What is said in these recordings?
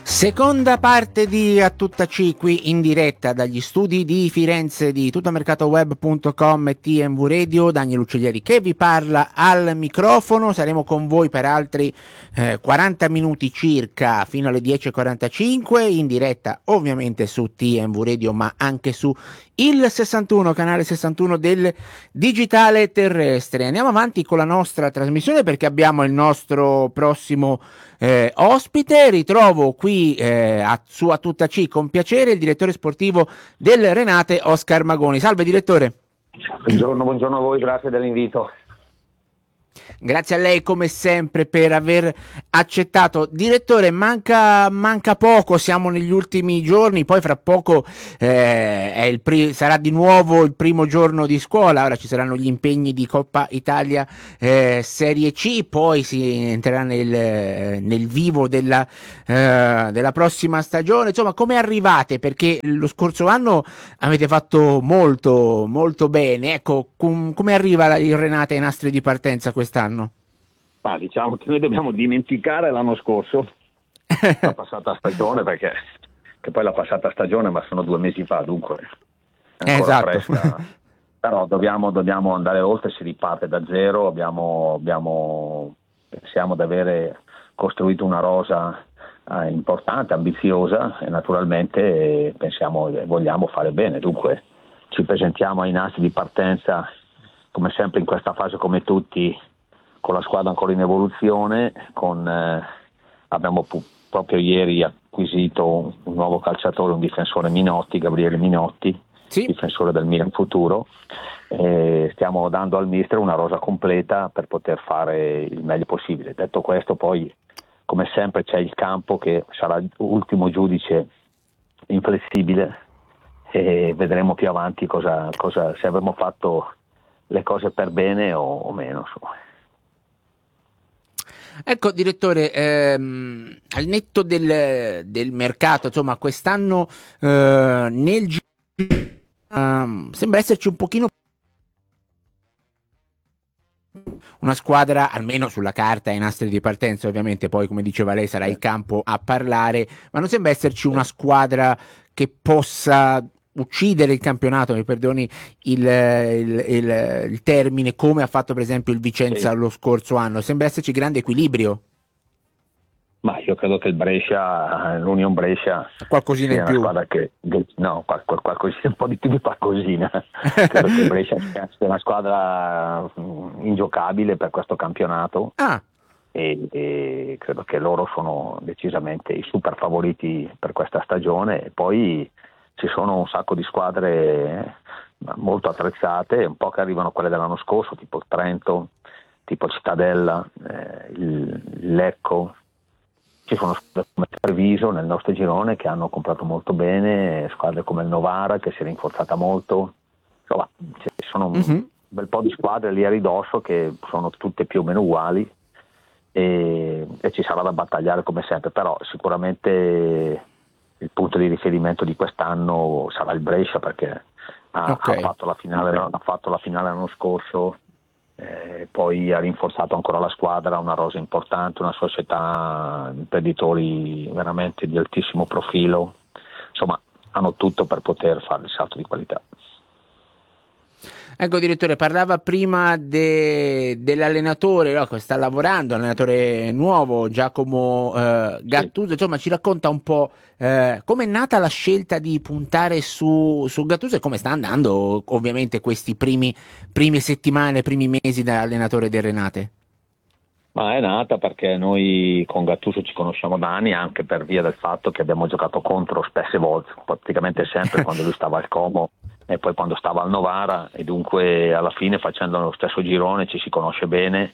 Seconda parte di A Tutta C, qui in diretta dagli studi di Firenze di tuttomercatoweb.com e TMV Radio. Daniel Ucciglieri che vi parla al microfono. Saremo con voi per altri 40 minuti circa fino alle 10:45 in diretta ovviamente su TMV Radio, ma anche su il 61, canale 61 del digitale terrestre. Andiamo avanti con la nostra trasmissione perché abbiamo il nostro prossimo ospite. Ritrovo qui su A Tutta C con piacere il direttore sportivo del Renate, Oscar Magoni. Salve direttore. Buongiorno a voi, grazie dell'invito. Grazie a lei come sempre per aver accettato. Direttore, manca poco, siamo negli ultimi giorni, poi fra poco sarà di nuovo il primo giorno di scuola, ora ci saranno gli impegni di Coppa Italia Serie C, poi si entrerà nel vivo della prossima stagione. Insomma, come arrivate? Perché lo scorso anno avete fatto molto molto bene, ecco, come arriva il Renate ai nastri di partenza quest'anno? Diciamo che noi dobbiamo dimenticare l'anno scorso, la passata stagione, perché che poi la passata stagione, ma sono 2 mesi fa, dunque è ancora esatto. fresca. Però dobbiamo andare oltre, si riparte da zero, pensiamo di avere costruito una rosa importante, ambiziosa e naturalmente pensiamo e vogliamo fare bene, dunque ci presentiamo ai nastri di partenza come sempre in questa fase, come tutti, con la squadra ancora in evoluzione, abbiamo proprio ieri acquisito un nuovo calciatore, un difensore Minotti, Gabriele Minotti, sì, difensore del Milan futuro. Stiamo dando al mister una rosa completa per poter fare il meglio possibile. Detto questo, poi come sempre c'è il campo che sarà l'ultimo giudice inflessibile e vedremo più avanti cosa se avremo fatto le cose per bene o meno, insomma. Ecco direttore, al netto del mercato, insomma quest'anno sembra esserci un pochino una squadra, almeno sulla carta, ai nastri di partenza, ovviamente poi come diceva lei sarà il campo a parlare, ma non sembra esserci una squadra che possa uccidere il campionato, mi perdoni il termine, come ha fatto per esempio il Vicenza lo scorso anno. Sembra esserci grande equilibrio. Ma io credo che il Brescia, l'Union Brescia, qualcosina in più. Una squadra qualcosina, un po' di più di qualcosina. Credo che il Brescia sia una squadra ingiocabile per questo campionato. E credo che loro sono decisamente i super favoriti per questa stagione. E poi ci sono un sacco di squadre molto attrezzate, un po' che arrivano quelle dell'anno scorso, tipo il Trento, tipo Cittadella, il Lecco. Ci sono squadre come Treviso nel nostro girone che hanno comprato molto bene, squadre come il Novara che si è rinforzata molto. Insomma, ci sono un bel po' di squadre lì a ridosso che sono tutte più o meno uguali e ci sarà da battagliare come sempre, però sicuramente il punto di riferimento di quest'anno sarà il Brescia, perché ha fatto la finale l'anno scorso, poi ha rinforzato ancora la squadra, una rosa importante, una società, imprenditori veramente di altissimo profilo, insomma hanno tutto per poter fare il salto di qualità. Ecco direttore, parlava prima dell'allenatore, no, che sta lavorando, allenatore nuovo, Giacomo Gattuso, insomma ci racconta un po' come è nata la scelta di puntare su Gattuso e come sta andando ovviamente questi prime settimane, primi mesi da allenatore del Renate. Ma è nata perché noi con Gattuso ci conosciamo da anni, anche per via del fatto che abbiamo giocato contro spesse volte, praticamente sempre quando lui stava al Como e poi quando stava al Novara, e dunque alla fine facendo lo stesso girone ci si conosce bene,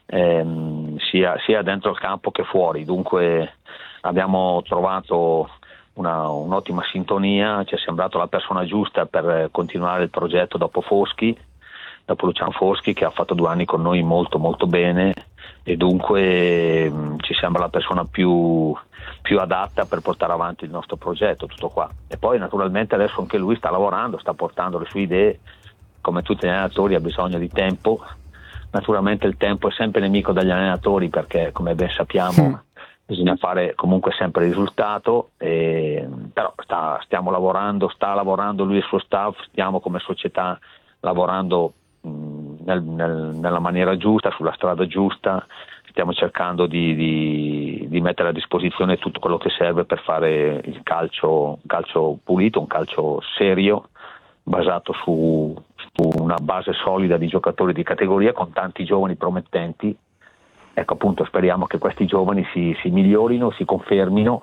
sia dentro il campo che fuori, dunque abbiamo trovato un'ottima sintonia, ci è sembrato la persona giusta per continuare il progetto dopo Luciano Foschi, che ha fatto 2 anni con noi molto molto bene, e dunque ci sembra la persona più adatta per portare avanti il nostro progetto, tutto qua. E poi naturalmente adesso anche lui sta lavorando, sta portando le sue idee, come tutti gli allenatori ha bisogno di tempo. Naturalmente il tempo è sempre nemico degli allenatori, perché come ben sappiamo bisogna fare comunque sempre risultato, però sta lavorando lui e il suo staff, stiamo come società lavorando nella maniera giusta, sulla strada giusta, stiamo cercando di mettere a disposizione tutto quello che serve per fare un calcio pulito, un calcio serio, basato su una base solida di giocatori di categoria con tanti giovani promettenti. Ecco, appunto, speriamo che questi giovani si migliorino, si confermino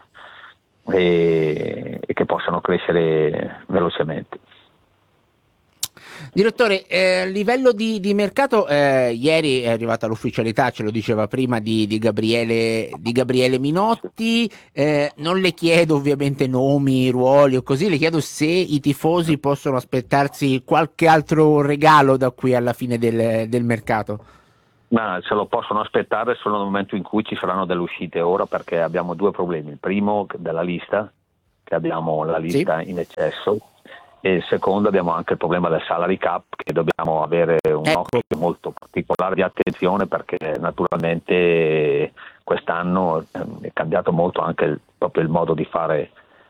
e che possano crescere velocemente. Direttore, a livello di mercato, ieri è arrivata l'ufficialità, ce lo diceva prima, di Gabriele Minotti. Non le chiedo ovviamente nomi, ruoli o così, le chiedo se i tifosi possono aspettarsi qualche altro regalo da qui alla fine del mercato. Ma se lo possono aspettare solo nel momento in cui ci saranno delle uscite ora, perché abbiamo due problemi. Il primo della lista, che abbiamo la lista in eccesso, e il secondo abbiamo anche il problema del salary cap, che dobbiamo avere un occhio molto particolare di attenzione, perché naturalmente quest'anno è cambiato molto anche proprio il modo di fare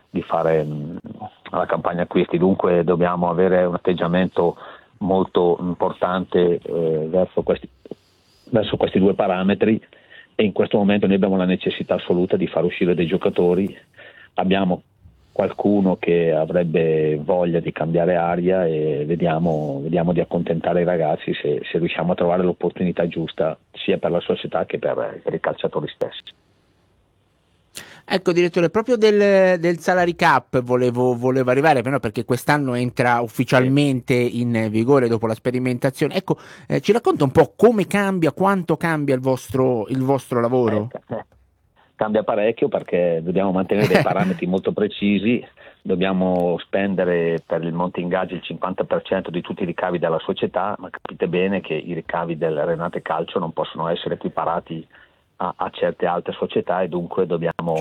la campagna acquisti, dunque dobbiamo avere un atteggiamento molto importante verso questi due parametri, e in questo momento noi abbiamo la necessità assoluta di far uscire dei giocatori. Abbiamo qualcuno che avrebbe voglia di cambiare aria e vediamo di accontentare i ragazzi se riusciamo a trovare l'opportunità giusta sia per la società che per i calciatori stessi. Ecco, direttore, proprio del salary cap volevo arrivare, però, perché quest'anno entra ufficialmente in vigore dopo la sperimentazione. Ecco, ci racconta un po' come cambia, quanto cambia il vostro lavoro? Cambia parecchio, perché dobbiamo mantenere dei parametri molto precisi, dobbiamo spendere per il monte ingaggi il 50% di tutti i ricavi della società, ma capite bene che i ricavi del Renate Calcio non possono essere equiparati a certe altre società, e dunque dobbiamo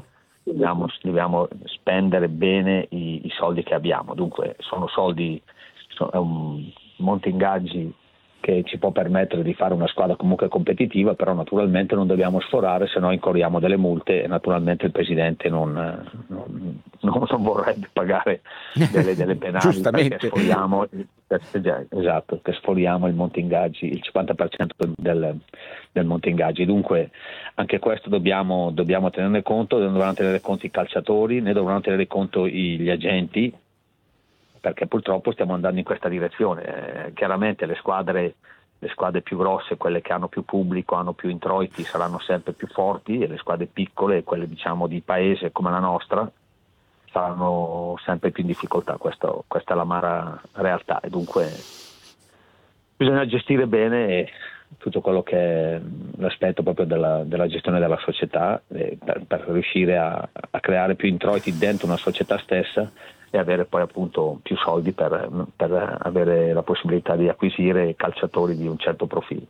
spendere bene i soldi che abbiamo. Dunque è un monte ingaggi che ci può permettere di fare una squadra comunque competitiva, però naturalmente non dobbiamo sforare, se no incorriamo delle multe, e naturalmente il presidente non vorrebbe pagare delle penali perché sforiamo il monte ingaggi, il 50% del monte ingaggi. Dunque anche questo dobbiamo tenerne conto, dovranno tenere conto i calciatori, ne dovranno tenere conto gli agenti, perché purtroppo stiamo andando in questa direzione. Chiaramente le squadre più grosse, quelle che hanno più pubblico, hanno più introiti, saranno sempre più forti, e le squadre piccole, quelle diciamo di paese come la nostra, saranno sempre più in difficoltà. Questa è l'amara realtà, e dunque bisogna gestire bene tutto quello che è l'aspetto proprio della gestione della società, per riuscire a creare più introiti dentro una società stessa, e avere poi appunto più soldi per avere la possibilità di acquisire calciatori di un certo profilo.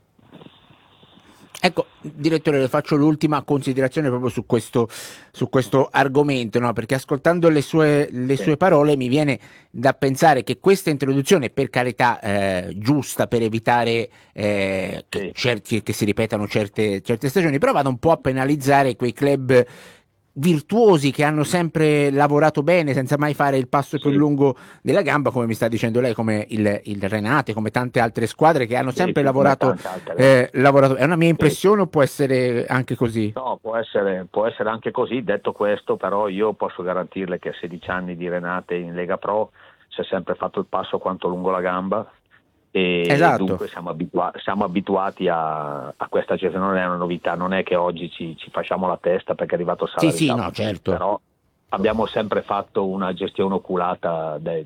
Ecco, direttore, le faccio l'ultima considerazione proprio su questo argomento, no? Perché ascoltando le sue parole mi viene da pensare che questa introduzione, per carità, giusta per evitare che si ripetano certe stagioni, però vada un po' a penalizzare quei club virtuosi che hanno sempre lavorato bene senza mai fare il passo più lungo della gamba, come mi sta dicendo lei, come il Renate, come tante altre squadre che hanno sempre lavorato. È una mia impressione o può essere anche così? No, può essere anche così. Detto questo, però, io posso garantirle che a 16 anni di Renate in Lega Pro si è sempre fatto il passo quanto lungo la gamba, e dunque siamo abituati a questa gestione. Non è una novità, non è che oggi ci facciamo la testa perché è arrivato il salario. Sì, no, certo. Però abbiamo sempre fatto una gestione oculata dei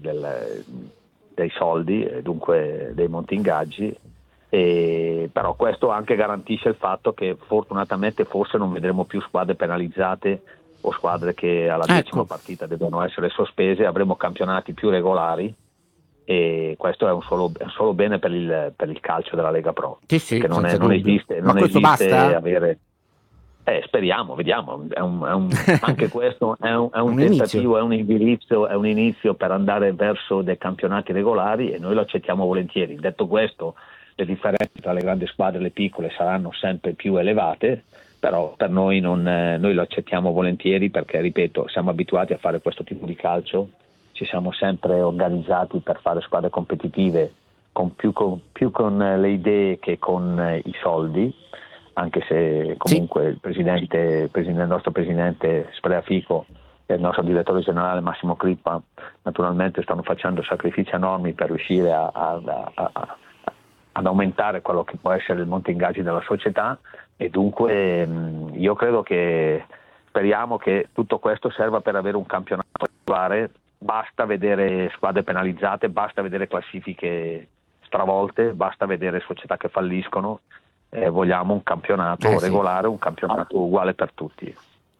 soldi, dunque dei monti ingaggi, però questo anche garantisce il fatto che fortunatamente forse non vedremo più squadre penalizzate o squadre che alla decima partita devono essere sospese. Avremo campionati più regolari, e questo è un solo bene per il calcio della Lega Pro, che non esiste basta? Avere. Speriamo, vediamo. Anche questo è un tentativo, è un inizio per andare verso dei campionati regolari, e noi lo accettiamo volentieri. Detto questo, le differenze tra le grandi squadre e le piccole saranno sempre più elevate, però per noi noi lo accettiamo volentieri, perché ripeto, siamo abituati a fare questo tipo di calcio, ci siamo sempre organizzati per fare squadre competitive più con le idee che con i soldi, anche se comunque sì. il nostro presidente Spreafico e il nostro direttore generale Massimo Crippa naturalmente stanno facendo sacrifici enormi per riuscire ad aumentare quello che può essere il monte ingaggi della società, e dunque io credo che speriamo che tutto questo serva per avere un campionato regolare. Basta vedere squadre penalizzate, basta vedere classifiche stravolte, basta vedere società che falliscono. Vogliamo un campionato regolare, un campionato uguale per tutti.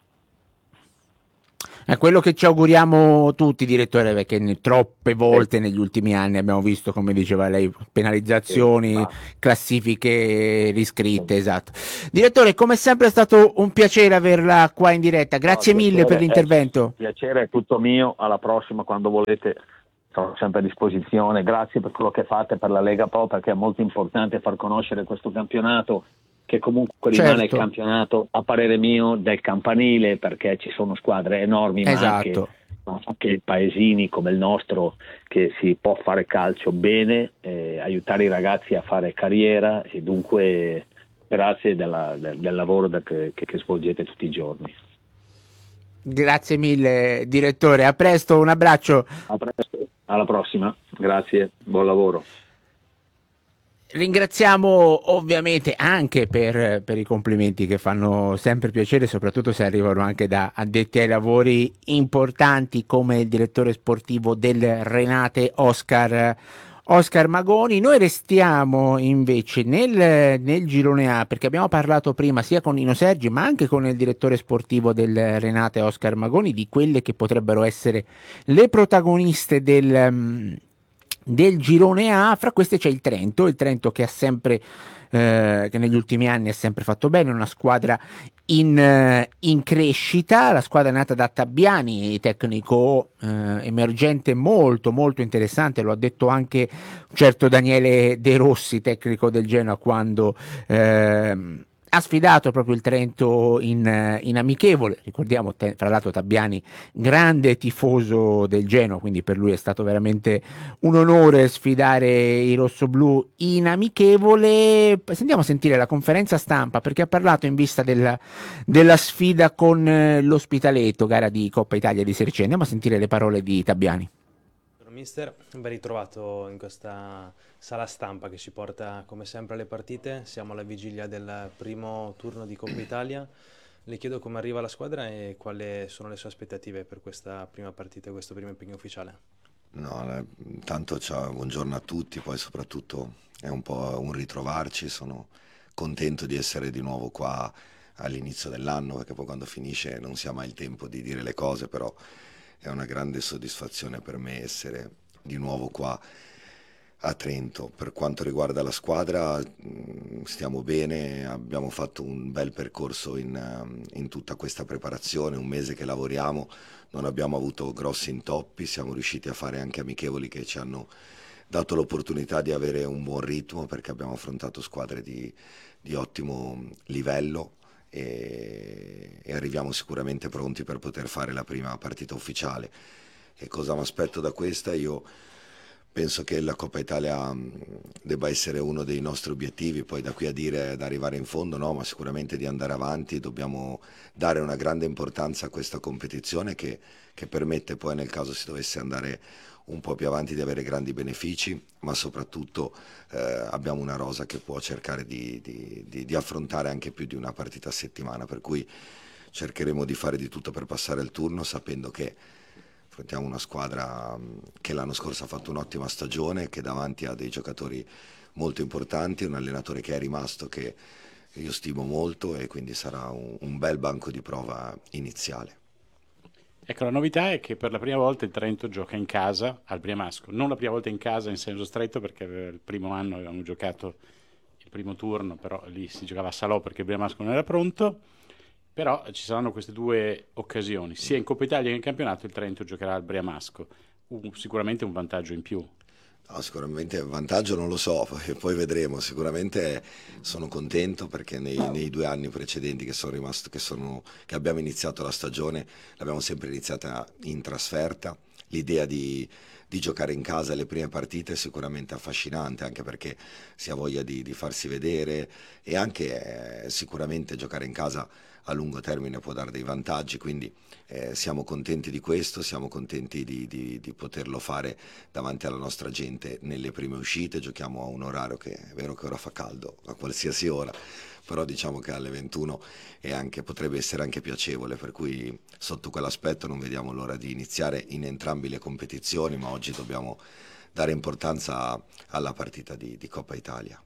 È quello che ci auguriamo tutti, direttore, perché troppe volte negli ultimi anni abbiamo visto, come diceva lei, penalizzazioni, classifiche riscritte, esatto. Direttore, come sempre è stato un piacere averla qua in diretta, grazie mille per l'intervento. Il piacere è tutto mio, alla prossima quando volete, sono sempre a disposizione, grazie per quello che fate per la Lega Pro, perché è molto importante far conoscere questo campionato, che comunque rimane il campionato, a parere mio, del campanile, perché ci sono squadre enormi, ma anche paesini come il nostro, che si può fare calcio bene, aiutare i ragazzi a fare carriera, e dunque grazie del lavoro che svolgete tutti i giorni. Grazie mille direttore, a presto, un abbraccio. A presto, alla prossima, grazie, buon lavoro. Ringraziamo ovviamente anche per i complimenti che fanno sempre piacere, soprattutto se arrivano anche da addetti ai lavori importanti come il direttore sportivo del Renate Oscar Magoni. Noi restiamo invece nel girone A, perché abbiamo parlato prima sia con Nino Sergi ma anche con il direttore sportivo del Renate Oscar Magoni di quelle che potrebbero essere le protagoniste del girone A. Fra queste c'è il Trento che ha sempre che negli ultimi anni ha sempre fatto bene, una squadra in crescita, la squadra nata da Tabbiani, tecnico emergente molto molto interessante, lo ha detto anche un certo Daniele De Rossi, tecnico del Genoa, quando ha sfidato proprio il Trento in amichevole. Ricordiamo tra l'altro Tabbiani grande tifoso del Genoa, quindi per lui è stato veramente un onore sfidare i rossoblù in amichevole. Andiamo a sentire la conferenza stampa, perché ha parlato in vista della sfida con l'Ospitaletto, gara di Coppa Italia di Serie C. Andiamo a sentire le parole di Tabbiani. Mister, ben ritrovato in questa sala stampa che ci porta come sempre alle partite. Siamo alla vigilia del primo turno di Coppa Italia. Le chiedo come arriva la squadra e quali sono le sue aspettative per questa prima partita e questo primo impegno ufficiale. No, intanto buongiorno a tutti, poi soprattutto è un po' un ritrovarci, sono contento di essere di nuovo qua all'inizio dell'anno, perché poi quando finisce non si ha mai il tempo di dire le cose, però è una grande soddisfazione per me essere di nuovo qua a Trento. Per quanto riguarda la squadra, stiamo bene, abbiamo fatto un bel percorso in tutta questa preparazione, un mese che lavoriamo, non abbiamo avuto grossi intoppi, siamo riusciti a fare anche amichevoli che ci hanno dato l'opportunità di avere un buon ritmo, perché abbiamo affrontato squadre di ottimo livello. E arriviamo sicuramente pronti per poter fare la prima partita ufficiale. E cosa mi aspetto da questa? Io penso che la Coppa Italia debba essere uno dei nostri obiettivi, poi da qui a dire ad arrivare in fondo no, ma sicuramente di andare avanti. Dobbiamo dare una grande importanza a questa competizione che permette poi, nel caso si dovesse andare un po' più avanti, di avere grandi benefici, ma soprattutto abbiamo una rosa che può cercare di affrontare anche più di una partita a settimana, per cui cercheremo di fare di tutto per passare il turno, sapendo che affrontiamo una squadra che l'anno scorso ha fatto un'ottima stagione, che davanti ha dei giocatori molto importanti, un allenatore che è rimasto, che io stimo molto, e quindi sarà un bel banco di prova iniziale. Ecco, la novità è che per la prima volta il Trento gioca in casa al Briamasco, non la prima volta in casa in senso stretto, perché il primo anno avevamo giocato il primo turno, però lì si giocava a Salò perché il Briamasco non era pronto, però ci saranno queste due occasioni, sia in Coppa Italia che in campionato il Trento giocherà al Briamasco, sicuramente un vantaggio in più. No, sicuramente vantaggio non lo so, poi vedremo. Sicuramente sono contento perché nei 2 anni precedenti che abbiamo iniziato la stagione, l'abbiamo sempre iniziata in trasferta. L'idea di giocare in casa le prime partite è sicuramente affascinante, anche perché si ha voglia di farsi vedere e anche sicuramente giocare in casa a lungo termine può dare dei vantaggi, quindi siamo contenti di questo, siamo contenti di poterlo fare davanti alla nostra gente nelle prime uscite. Giochiamo a un orario che è vero che ora fa caldo a qualsiasi ora, però diciamo che alle 21 potrebbe essere anche piacevole, per cui sotto quell'aspetto non vediamo l'ora di iniziare in entrambe le competizioni, ma oggi dobbiamo dare importanza alla partita di Coppa Italia.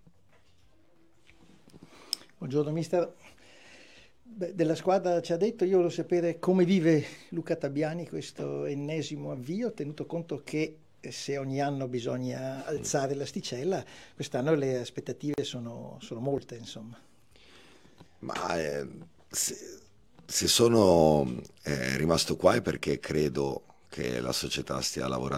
Buongiorno mister. Della squadra ci ha detto, io volevo sapere come vive Luca Tabiani questo ennesimo avvio, tenuto conto che se ogni anno bisogna alzare l'asticella, quest'anno le aspettative sono molte, insomma. Ma se sono rimasto qua è perché credo che la società stia lavorando